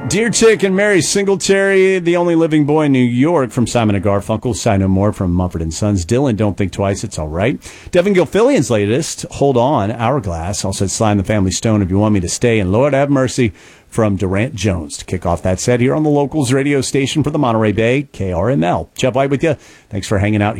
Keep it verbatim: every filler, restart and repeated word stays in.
Dear Chick and Mary Singletary, The Only Living Boy in New York from Simon and Garfunkel. Sigh No More from Mumford and Sons. Dylan, Don't Think Twice, It's All Right. Devin Gilfillian's latest, Hold On, Hourglass. Also Sly and the Family Stone, If You Want Me to Stay. And Lord Have Mercy from Durant Jones to kick off that set here on the Locals radio station for the Monterey Bay, K R M L. Jeff White with you. Thanks for hanging out.